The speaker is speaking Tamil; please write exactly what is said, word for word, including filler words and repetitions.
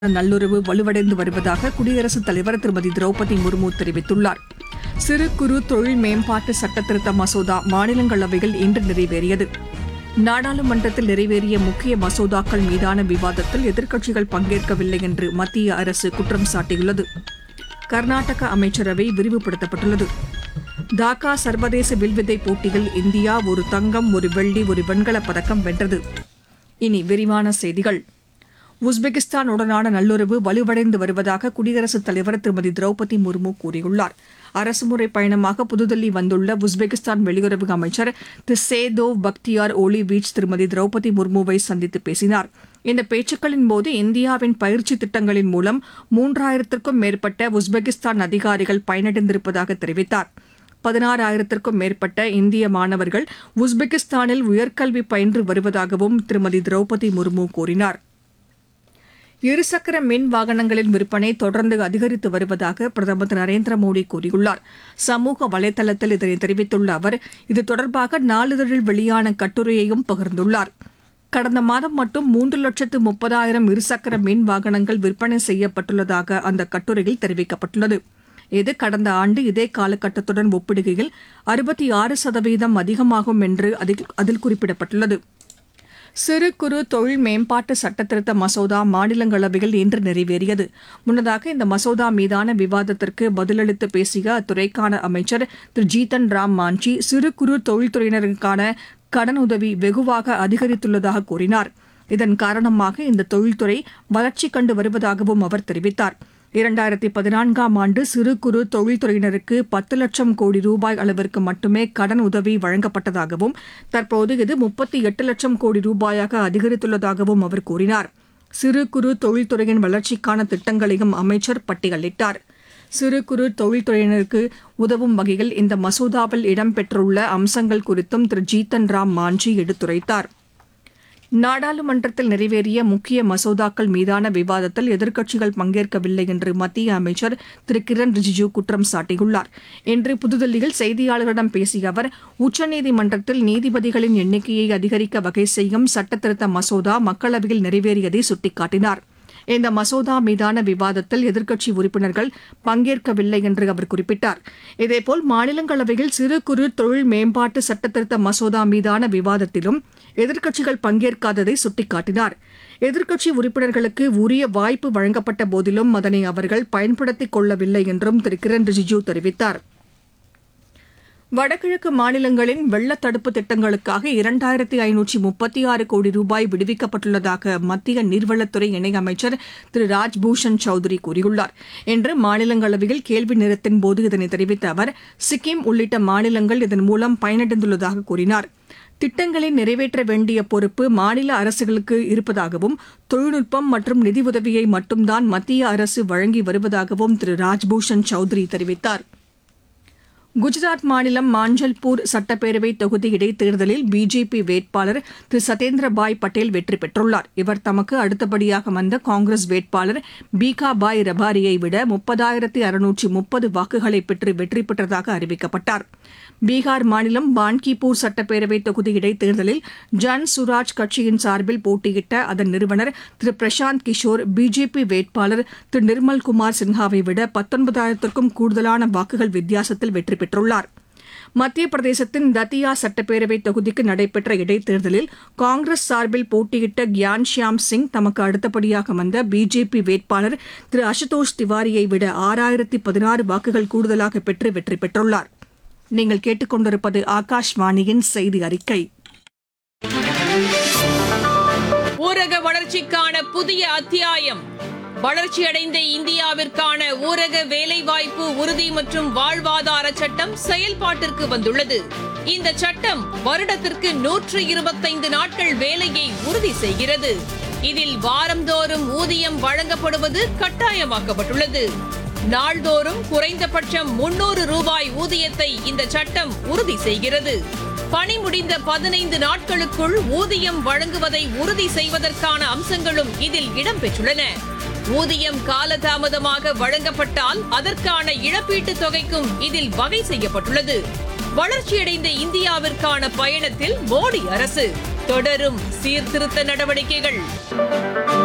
நல்லுறவு வலுவடைந்து வருவதாக குடியரசுத் தலைவர் திருமதி திரௌபதி முர்மு தெரிவித்துள்ளார். சிறு குறு தொழில் மேம்பாட்டு சட்டத்திருத்த மசோதா மாநிலங்களவையில் இன்று நிறைவேறியது. நாடாளுமன்றத்தில் நிறைவேறிய முக்கிய மசோதாக்கள் மீதான விவாதத்தில் எதிர்க்கட்சிகள் பங்கேற்கவில்லை என்று மத்திய அரசு குற்றம் சாட்டியுள்ளது. கர்நாடக அமைச்சரவை விரிவுபடுத்தப்பட்டுள்ளது. டாக்கா சர்வதேச வில்வித்தை போட்டியில் இந்தியா ஒரு தங்கம், ஒரு வெள்ளி, ஒரு வெண்கலப் பதக்கம் வென்றது. இனி விரிவான செய்திகள். உஸ்பெகிஸ்தானுடனான நல்லுறவு வலுவடைந்து வருவதாக குடியரசுத் தலைவர் திருமதி திரௌபதி முர்மு கூறியுள்ளார். அரசுமுறை பயணமாக புதுதில்லி வந்துள்ள உஸ்பெகிஸ்தான் வெளியுறவு அமைச்சர் திரு சேதோவ் பக்தியார் ஓலிவீச் திருமதி திரௌபதி முர்முவை சந்தித்து பேசினார். இந்த பேச்சுக்களின்போது இந்தியாவின் பயிற்சி திட்டங்களின் மூலம் மூன்றாயிரத்திற்கும் மேற்பட்ட உஸ்பெகிஸ்தான் அதிகாரிகள் பயனடைந்திருப்பதாக தெரிவித்தார். பதினாறாயிரத்திற்கும் மேற்பட்ட இந்திய மாணவர்கள் உஸ்பெகிஸ்தானில் உயர்கல்வி பயின்று வருவதாகவும் திருமதி திரௌபதி முர்மு கூறினார். இருசக்கர மின் வாகனங்களின் விற்பனை தொடர்ந்து அதிகரித்து வருவதாக பிரதமர் திரு நரேந்திர மோடி கூறியுள்ளார். சமூக வலைதளத்தில் இதனை தெரிவித்துள்ள அவர், இது தொடர்பாக நாளிதழில் வெளியான கட்டுரையையும் பகிர்ந்துள்ளார். கடந்த மாதம் மட்டும் மூன்று லட்சத்து முப்பதாயிரம் இருசக்கர மின் வாகனங்கள் விற்பனை செய்யப்பட்டுள்ளதாக அந்த கட்டுரையில் தெரிவிக்கப்பட்டுள்ளது. இது கடந்த ஆண்டு இதே காலகட்டத்துடன் ஒப்பிடுகையில் அறுபத்தி ஆறு சதவீதம் அதிகமாகும் என்று அதில் குறிப்பிடப்பட்டுள்ளது. சிறு குறு தொழில் மேம்பாட்டு சட்டத்திருத்த மசோதா மாநிலங்களவையில் இன்று நிறைவேறியது. முன்னதாக இந்த மசோதா மீதான விவாதத்திற்கு பதிலளித்து பேசிய அத்துறைக்கான அமைச்சர் திரு ஜீதன் ராம் மாஞ்சி, சிறு குறு தொழில்துறையினருக்கான கடனுதவி வெகுவாக அதிகரித்துள்ளதாக கூறினார். இதன் காரணமாக இந்த தொழில்துறை வளர்ச்சி கண்டு வருவதாகவும் அவர் தெரிவித்தார். இரண்டாயிரத்தி பதினான்காம் ஆண்டு சிறு குறு தொழில்துறையினருக்கு பத்து லட்சம் கோடி ரூபாய் அளவிற்கு மட்டுமே கடன் உதவி வழங்கப்பட்டதாகவும் தற்போது இது முப்பத்தி எட்டு லட்சம் கோடி ரூபாயாக அதிகரித்துள்ளதாகவும் அவர் கூறினார். சிறு குறு தொழில்துறையின் வளர்ச்சிக்கான திட்டங்களையும் அமைச்சர் பட்டியலிட்டார். சிறு குறு தொழில்துறையினருக்கு உதவும் வகையில் இந்த மசோதாவில் இடம்பெற்றுள்ள அம்சங்கள் குறித்தும் திரு ஜீதன் ராம் மாஞ்சி எடுத்துரைத்தார். நாடாளுமன்றத்தில் நிறைவேறிய முக்கிய மசோதாக்கள் மீதான விவாதத்தில் எதிர்க்கட்சிகள் பங்கேற்கவில்லை என்று மத்திய அமைச்சர் திரு கிரண் ரிஜிஜூ குற்றம் சாட்டியுள்ளார். இன்று புதுதில்லியில் செய்தியாளர்களிடம் பேசிய அவர், உச்சநீதிமன்றத்தில் நீதிபதிகளின் எண்ணிக்கையை அதிகரிக்க வகை செய்யும் சட்டத்திருத்த மசோதா மக்களவையில் நிறைவேறியதை சுட்டிக்காட்டினார். இந்த மசோதா மீதான விவாதத்தில் எதிர்க்கட்சி உறுப்பினர்கள் பங்கேற்கவில்லை என்று அவர் குறிப்பிட்டார். இதேபோல் மாநிலங்களவையில் சிறு குறு தொழில் மேம்பாட்டு சட்டத்திருத்த மசோதா மீதான விவாதத்திலும் எதிர்க்கட்சிகள் பங்கேற்காததை சுட்டிக்காட்டினார். எதிர்க்கட்சி உறுப்பினர்களுக்கு உரிய வாய்ப்பு வழங்கப்பட்ட போதிலும் அதனை அவர்கள் பயன்படுத்திக் கொள்ளவில்லை என்றும் திரு கிரண் ரிஜிஜூ தெரிவித்தார். வடகிழக்கு மாநிலங்களின் வெள்ளத் தடுப்பு திட்டங்களுக்காக இரண்டாயிரத்தி ஐநூற்றி முப்பத்தி ஆறு கோடி ரூபாய் விடுவிக்கப்பட்டுள்ளதாக மத்திய நீர்வளத்துறை இணையமைச்சர் திரு ராஜ்பூஷன் சௌத்ரி கூறியுள்ளார். இன்று மாநிலங்களவையில் கேள்வி நேரத்தின்போது இதனை தெரிவித்த அவர், சிக்கிம் உள்ளிட்ட மாநிலங்கள் இதன் மூலம் பயனடைந்துள்ளதாக கூறினார். திட்டங்களை நிறைவேற்ற வேண்டிய பொறுப்பு மாநில அரசுகளுக்கு இருப்பதாகவும் தொழில்நுட்பம் மற்றும் நிதி உதவியை மட்டும்தான் மத்திய அரசு வழங்கி வருவதாகவும் திரு ராஜ்பூஷன் சௌத்ரி தெரிவித்தார். குஜராத் மாநிலம் மாஞ்சல்பூர் சட்டப்பேரவை தொகுதி இடைத்தேர்தலில் பிஜேபி வேட்பாளர் திரு சத்யேந்திரபாய் பட்டேல் வெற்றி பெற்றுள்ளார். இவர் தமக்கு அடுத்தபடியாக வந்த காங்கிரஸ் வேட்பாளர் பீகாபாய் ரபாரியை விட முப்பதாயிரத்தி அறுநூற்றி முப்பது வாக்குகளை பெற்று வெற்றி பெற்றதாக அறிவிக்கப்பட்டார். பீகார் மாநிலம் பான்கிபூர் சட்டப்பேரவை தொகுதி இடைத்தேர்தலில் ஜன் சுராஜ் கட்சியின் சார்பில் போட்டியிட்ட அதன் நிறுவனர் திரு பிரசாந்த் கிஷோர் பிஜேபி வேட்பாளர் திரு நிர்மல்குமார் சின்ஹாவை விட பத்தொன்பதாயிரத்திற்கும் கூடுதலான வாக்குகள் வித்தியாசத்தில் வெற்றி பெற்றுள்ளார். மத்திய பிரதேசத்தின் தத்தியா சட்டப்பேரவை தொகுதிக்கு நடைபெற்ற இடைத்தேர்தலில் காங்கிரஸ் சார்பில் போட்டியிட்ட கியான் ஷியாம் சிங் தமக்கு அடுத்தபடியாக வந்த பிஜேபி வேட்பாளர் திரு அசுதோஷ் திவாரியை விட ஆறாயிரத்தி பதினாறு வாக்குகள் கூடுதலாக பெற்று வெற்றி பெற்றுள்ளார். நீங்கள் கேட்டுக்கொண்டிருப்பது ஆகாஷ்வாணியின் செய்தி அறிக்கை. ஊரக வளர்ச்சிக்கான புதிய அத்தியாயம். வளர்ச்சியடைந்த இந்தியாவிற்கான ஊரக வேலைவாய்ப்பு உறுதி மற்றும் வாழ்வாதார சட்டம் செயல்பாட்டிற்கு வந்துள்ளது. இந்த சட்டம் வருடத்திற்கு நூற்று இருபத்தைந்து நாட்கள் வேலையை உறுதி செய்கிறது. இதில் வாரந்தோறும் ஊதியம் வழங்கப்படுவது கட்டாயமாக்கப்பட்டுள்ளது. நாள்தோறும் குறைந்தபட்சம் முன்னூறு ரூபாய் ஊதியத்தை இந்த சட்டம் உறுதி செய்கிறது. பணி முடிந்த பதினைந்து நாட்களுக்குள் ஊதியம் வழங்குவதை உறுதி செய்வதற்கான அம்சங்களும் இதில் இடம்பெற்றுள்ளன. ஊதியம் காலதாமதமாக வழங்கப்பட்டால் அதற்கான இழப்பீட்டுத் தொகைக்கும் இதில் வகை செய்யப்பட்டுள்ளது. வளர்ச்சியடைந்த இந்தியாவிற்கான பயணத்தில் மோடி அரசு தொடரும் சீர்திருத்த நடவடிக்கைகள்.